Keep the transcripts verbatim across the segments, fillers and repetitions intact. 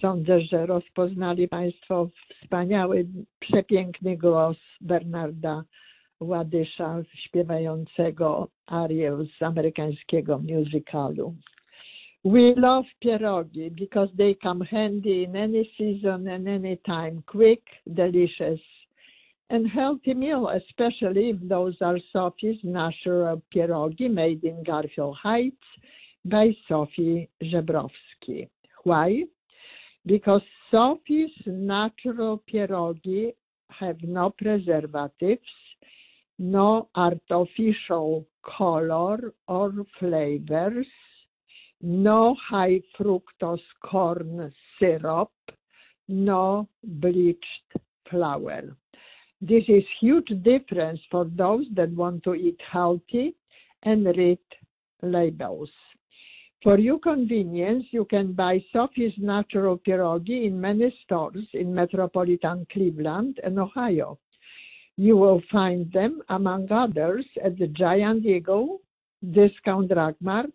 Sądzę, że rozpoznali Państwo wspaniały, przepiękny głos Bernarda Ładysza, śpiewającego arię z amerykańskiego musicalu. We love pierogi because they come handy in any season and any time, quick, delicious, and healthy meal, especially if those are Sophie's natural pierogi made in Garfield Heights by Sophie Żebrowski. Why? Because Sophie's natural pierogi have no preservatives, no artificial color or flavors, no high fructose corn syrup, no bleached flour. This is huge difference for those that want to eat healthy and read labels. For your convenience, you can buy Sophie's Natural Pierogi in many stores in metropolitan Cleveland and Ohio. You will find them, among others, at the Giant Eagle, Discount Drug Mart,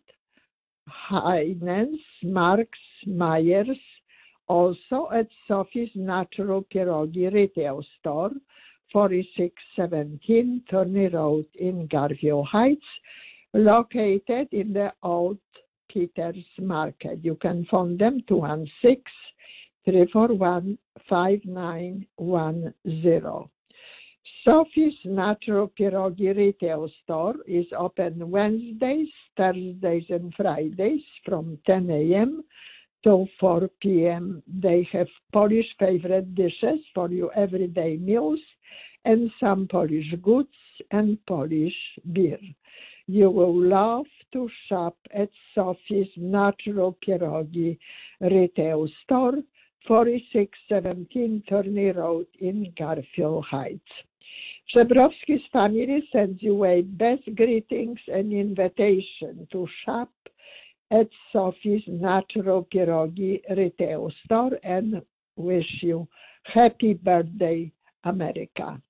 Heinen's, Mark's, Myers, also at Sophie's Natural Pierogi retail store, forty-six seventeen Turney Road in Garfield Heights, located in the Old Peters Market. You can phone them two one six, three four one, five nine one zero. Sophie's Natural Pierogi retail store is open Wednesdays, Thursdays, and Fridays from ten a.m. till four p.m. They have Polish favorite dishes for your everyday meals and some Polish goods and Polish beer. You will love to shop at Sophie's Natural Pierogi retail store, forty-six seventeen Turney Road in Garfield Heights. Żebrowski's family sends you away best greetings and invitation to shop at Sophie's Natural Pierogi retail store and wish you happy birthday, America.